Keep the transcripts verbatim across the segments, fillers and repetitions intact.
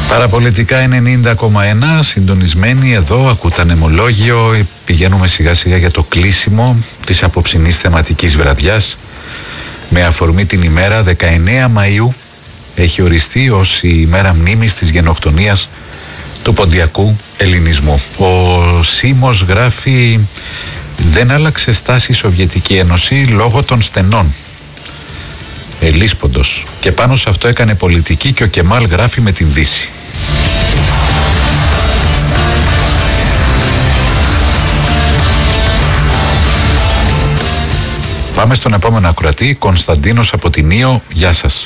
Παραπολιτικά ενενήντα κόμμα ένα, συντονισμένοι εδώ, ακούτε ανεμολόγιο. Πηγαίνουμε σιγά σιγά για το κλείσιμο της απόψινής θεματικής βραδιάς. Με αφορμή την ημέρα δεκαεννέα Μαΐου έχει οριστεί ως η ημέρα μνήμης της γενοκτονίας του ποντιακού ελληνισμού. Ο Σίμος γράφει: δεν άλλαξε στάση η Σοβιετική Ένωση λόγω των στενών. Ελίσποντος. Και πάνω σε αυτό έκανε πολιτική και ο Κεμάλ γράφει με την Δύση. Πάμε στον επόμενο ακροατή, Κωνσταντίνος από την Ήο. Γεια σας.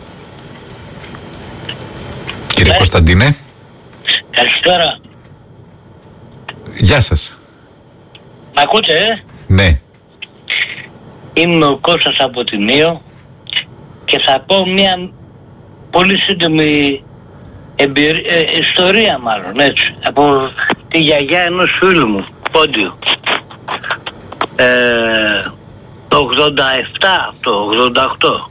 Κύριε ναι. Κωνσταντίνε. Καλησπέρα. Γεια σας. Μ' ακούτε, ε? Ναι. Είμαι ο Κώστας από την Ήο και θα πω μια πολύ σύντομη εμπειρία, ε, ιστορία μάλλον, έτσι, από τη γιαγιά ενός φίλου μου, Πόντιο. Ε, το ογδόντα επτά, το ογδόντα οκτώ.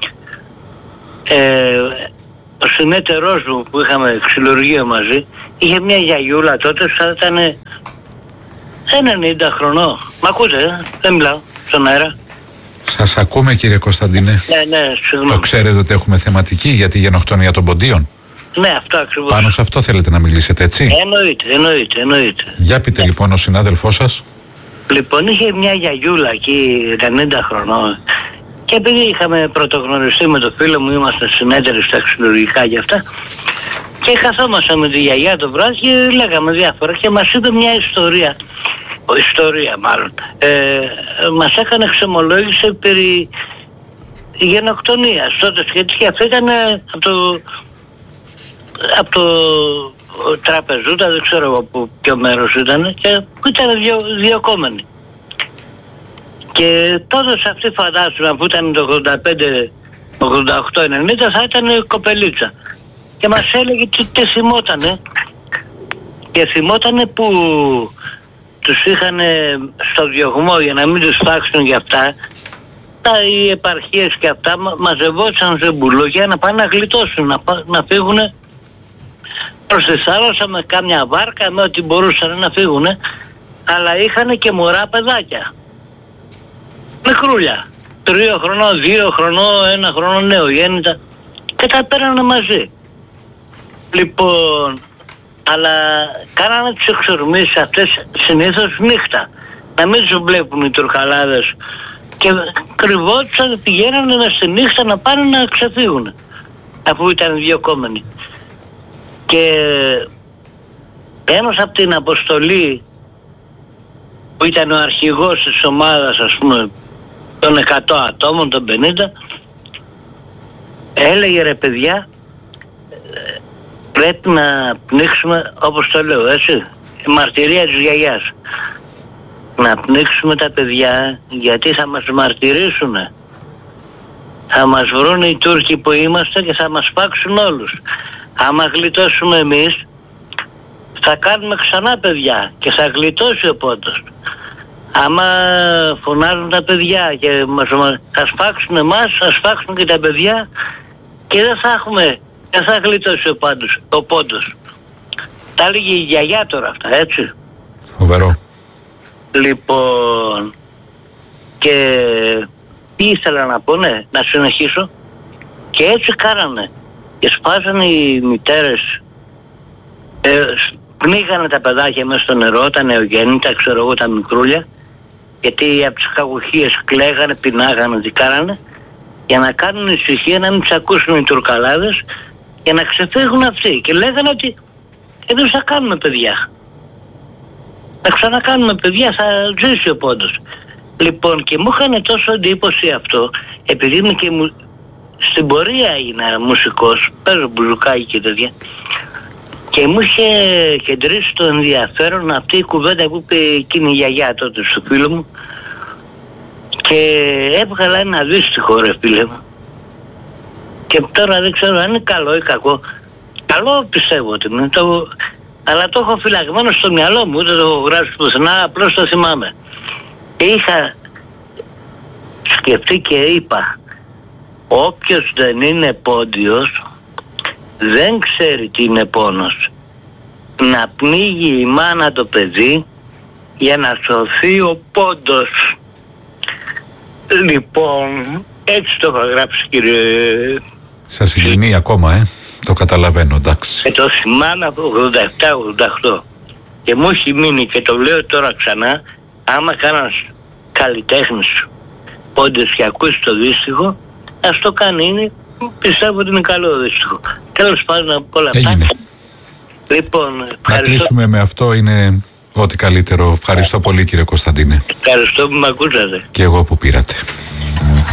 Ε, ο συνέτερός μου που είχαμε ξυλουργείο μαζί, είχε μια γιαγιούλα τότε, θα ήταν ενενήντα χρονών. Μ' ακούτε, ε? Δεν μιλάω στον αέρα. Σας ακούμε, κύριε Κωνσταντίνε. Ναι, ναι, συγγνώμη. Το ξέρετε ότι έχουμε θεματική για τη γενοκτονία των ποντίων? Ναι, αυτό ακριβώς. Πάνω σε αυτό θέλετε να μιλήσετε, έτσι? Εννοείται, εννοείται, εννοείται. Για πείτε ναι. λοιπόν ο συνάδελφός σας. Λοιπόν, είχε μια γιαγιούλα εκεί ενενήντα χρονών και επειδή είχαμε πρωτογνωριστεί με το φίλο μου, ήμασταν συνέτεροι στα ξυλουργικά και αυτά, και καθόμασταν με τη γιαγιά το βράδυ και λέγαμε διάφορα και μας είπε μια ιστορία. Ιστορία μάλλον. Ε, μας έκανε ξεμολόγηση περί γενοκτονίας τότε, γιατί αυτό ήταν από το, από το τραπεζούτα, δεν ξέρω από ποιο μέρος ήταν, και που ήταν διο, διοκόμενοι. Και τότε σε αυτή φαντάζομαι που ήταν το ογδόντα πέντε, ογδόντα οκτώ, ενενήντα θα ήταν κοπελίτσα. Και μας έλεγε τι, τι θυμότανε. Και θυμότανε που τους είχαν στο διωγμό για να μην τους φάξουν για αυτά, τα οι επαρχίες και αυτά μα, μαζευόταν σε μπουλόγια να πάνε να γλιτώσουν, να, να φύγουν προς τη θάλασσα με κάμια βάρκα, με ό,τι μπορούσαν να φύγουν, αλλά είχαν και μωρά παιδάκια. Μικρούλια. Τρία χρονών, δύο χρονών, ένα χρόνο νεογέννητα, και τα πέρανε μαζί. Λοιπόν, αλλά κάνανε τις εξορμήσεις αυτές συνήθως νύχτα. Να μην τους βλέπουν οι Τουρκαλάδες. Και κρυβόντουσαν, πηγαίνανε στη νύχτα να πάνε να ξεφύγουν, αφού ήταν διωκόμενοι. Και ένας από την αποστολή που ήταν ο αρχηγός της ομάδας, ας πούμε, των εκατό ατόμων, των πενήντα, έλεγε ρε παιδιά, πρέπει να πνίξουμε, όπως το λέω, έτσι, η μαρτυρία της γιαγιάς. Να πνίξουμε τα παιδιά, γιατί θα μας μαρτυρήσουνε. Θα μας βρουν οι Τούρκοι που είμαστε και θα μας πάξουν όλους. Άμα γλιτώσουμε εμείς, θα κάνουμε ξανά παιδιά και θα γλιτώσει ο πόντος. Άμα φωνάζουν τα παιδιά και μας, θα σφάξουν εμάς, θα σφάξουν και τα παιδιά και δεν θα έχουμε, δεν θα γλιτώσει ο, πάντος, ο πόντος. Τα έλεγε η γιαγιά τώρα αυτά, έτσι. Φοβερό. Λοιπόν, και τι ήθελα να πω, ναι, να συνεχίσω. Και έτσι κάνανε. Και σπάσανε οι μητέρες, ε, πνίγανε τα παιδάκια μέσα στο νερό, τα νεογέννητα, ξέρω εγώ, τα μικρούλια, γιατί από τις κακουχίες κλαίγανε, πεινάγανε, τι κάνανε, για να κάνουν ησυχία, να μην τους ακούσουν οι Τουρκαλάδες και να ξεφύγουν αυτοί. Και λέγανε ότι εμείς θα κάνουμε παιδιά. Να ξανακάνουμε παιδιά, θα ζήσει ο πόντος. Λοιπόν, και μου είχαν τόσο εντύπωση αυτό, επειδή είμαι και μου... στην πορεία έγινα μουσικός, παίζω μπουζουκάκι και τέτοια, και μου είχε κεντρήσει το ενδιαφέρον αυτή η κουβέντα που είπε εκείνη η γιαγιά τότε στο φίλο μου, και έβγαλα ένα δύστιχο ρε φίλε μου. Και τώρα δεν ξέρω αν είναι καλό ή κακό. Καλό πιστεύω ότι είναι, το... αλλά το έχω φυλαγμένο στο μυαλό μου, ούτε το έχω γράψει πουθενά, απλώς το θυμάμαι. Και είχα σκεφτεί και είπα, όποιος δεν είναι πόντιος δεν ξέρει τι είναι πόνος. Να πνίγει η μάνα το παιδί για να σωθεί ο πόντος. Λοιπόν, έτσι το είχα γράψει, κύριε. Σας συγκινεί ακόμα, ε. Το καταλαβαίνω, εντάξει. Και το θυμάμαι από ογδόντα επτά ογδόντα οκτώ. Και μου έχει μείνει και το λέω τώρα ξανά, άμα κανένας καλλιτέχνης όντως και ακούσει το δύστιχο, ας το κάνει, είναι, πιστεύω ότι είναι καλό δύστιχο. Τέλος πάντων από όλα αυτά. Έγινε. Λοιπόν, να ευχαριστώ. κλείσουμε με αυτό, είναι ό,τι καλύτερο. Ευχαριστώ πολύ, κύριε Κωνσταντίνε. Ευχαριστώ που με ακούσατε. Και εγώ που πήρατε.